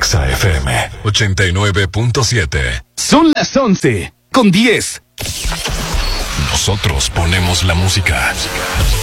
Exa FM 89.7. Son las 11:10. Nosotros ponemos la música.